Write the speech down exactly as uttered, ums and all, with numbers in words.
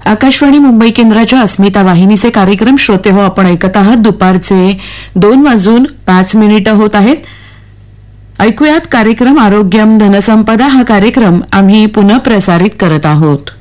आकाशवाणी मुंबई केंद्राच्या अस्मिता वाहिनीचे कार्यक्रम श्रोते हो आपण ऐकत आहात. दुपारचे दोन वाजून पाच मिनिटं होत आहेत. ऐकूयात कार्यक्रम आरोग्यम धनसंपदा. हा कार्यक्रम आम्ही पुनः प्रसारित करत आहोत.